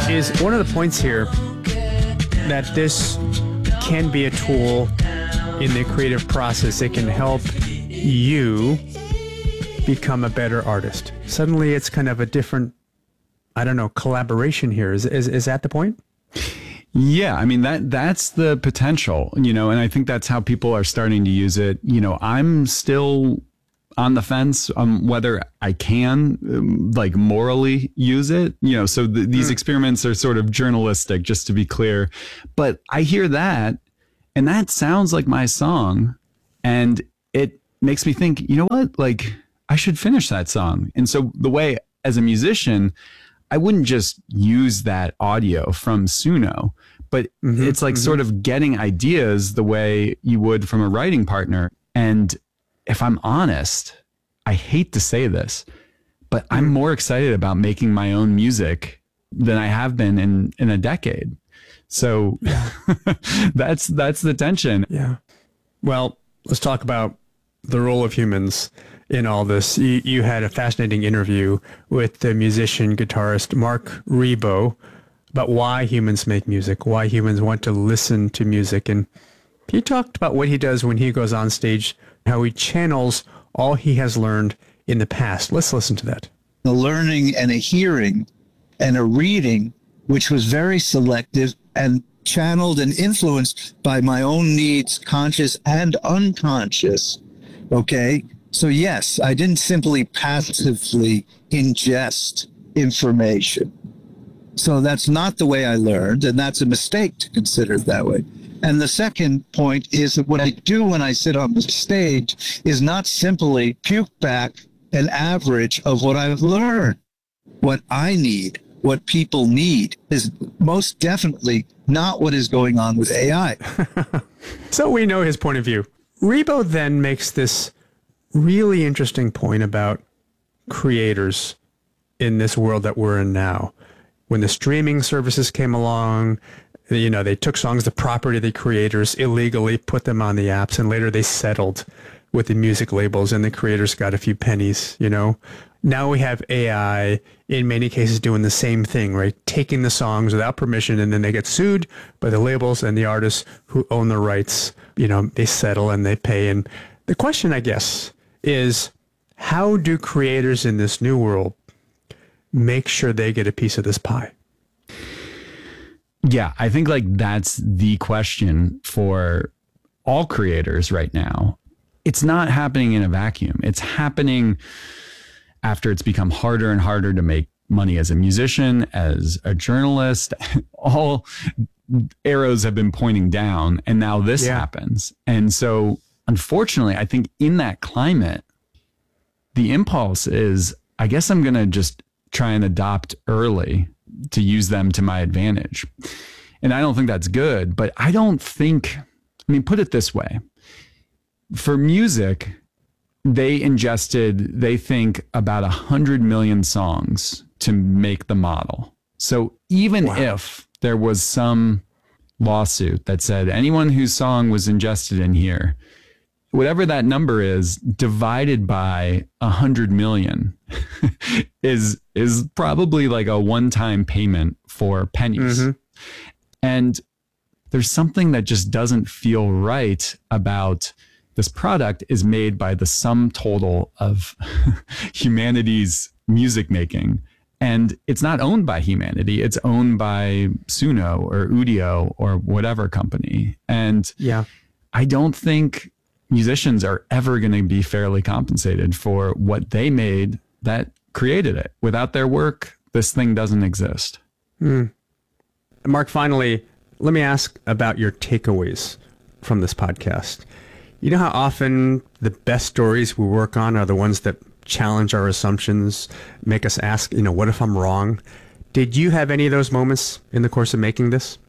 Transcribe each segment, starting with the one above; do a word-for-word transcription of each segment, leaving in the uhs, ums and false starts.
is one of the points here that this can be a tool in the creative process. It can help you become a better artist. Suddenly it's kind of a different, I don't know, collaboration here. Is, is, is that the point? Yeah, I mean, that that's the potential, you know, and I think that's how people are starting to use it. You know, I'm still on the fence on whether I can um, like morally use it, you know, so th- these mm. experiments are sort of journalistic, just to be clear. But I hear that and that sounds like my song, and it makes me think, you know what, like I should finish that song. And so the way as a musician, I wouldn't just use that audio from Suno, but mm-hmm, it's like mm-hmm. sort of getting ideas the way you would from a writing partner. And if I'm honest, I hate to say this, but mm-hmm. I'm more excited about making my own music than I have been in, in a decade. So yeah. that's, that's the tension. Yeah. Well, let's talk about the role of humans in all this. You, you had a fascinating interview with the musician guitarist Marc Ribot about why humans make music, why humans want to listen to music. And he talked about what he does when he goes on stage, how he channels all he has learned in the past. Let's listen to that. A learning and a hearing and a reading, which was very selective and channeled and influenced by my own needs, conscious and unconscious. Okay. So yes, I didn't simply passively ingest information. So that's not the way I learned, and that's a mistake to consider it that way. And the second point is that what I do when I sit on the stage is not simply puke back an average of what I've learned. What I need, what people need, is most definitely not what is going on with A I. So we know his point of view. Ribot then makes this really interesting point about creators in this world that we're in now. When the streaming services came along, you know, they took songs, the property of the creators, illegally put them on the apps, and later they settled with the music labels and the creators got a few pennies, you know. Now we have A I in many cases doing the same thing, right? Taking the songs without permission, and then they get sued by the labels and the artists who own the rights. You know, they settle and they pay. And the question, I guess, is how do creators in this new world make sure they get a piece of this pie? Yeah, I think like that's the question for all creators right now. It's not happening in a vacuum. It's happening after it's become harder and harder to make money as a musician, as a journalist. All arrows have been pointing down, and now this yeah. happens. And so unfortunately, I think in that climate, the impulse is, I guess I'm going to just try and adopt early to use them to my advantage. And I don't think that's good, but I don't think, I mean, put it this way. For music, they ingested, they think, about a hundred million songs to make the model. So even wow. if there was some lawsuit that said anyone whose song was ingested in here, whatever that number is divided by a hundred million is, is probably like a one-time payment for pennies. Mm-hmm. And there's something that just doesn't feel right about this product is made by the sum total of humanity's music making. And it's not owned by humanity. It's owned by Suno or Udio or whatever company. And yeah, I don't think musicians are ever going to be fairly compensated for what they made that created it. Without their work, this thing doesn't exist. Mm. Mark, finally, let me ask about your takeaways from this podcast. You know how often the best stories we work on are the ones that challenge our assumptions, make us ask, you know, what if I'm wrong? Did you have any of those moments in the course of making this?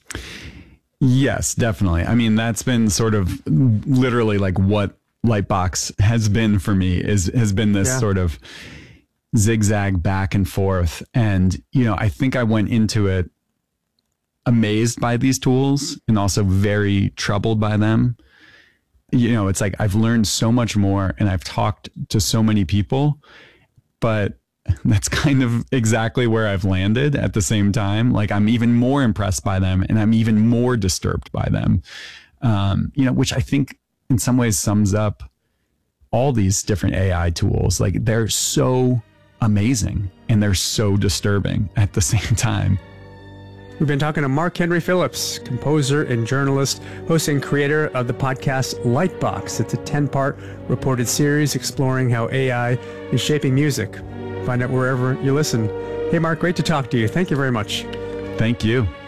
Yes, definitely. I mean, that's been sort of literally like what Lightbox has been for me, is has been this yeah. sort of zigzag back and forth. And, you know, I think I went into it amazed by these tools and also very troubled by them. You know, it's like I've learned so much more and I've talked to so many people, but That's kind of exactly where I've landed at the same time. Like I'm even more impressed by them and I'm even more disturbed by them. Um, you know, which I think in some ways sums up all these different A I tools. Like they're so amazing and they're so disturbing at the same time. We've been talking to Mark Henry Phillips, composer and journalist, host and creator of the podcast Lightbox. It's a ten-part reported series exploring how A I is shaping music. Find it wherever you listen. Hey, Mark, great to talk to you. Thank you very much. Thank you.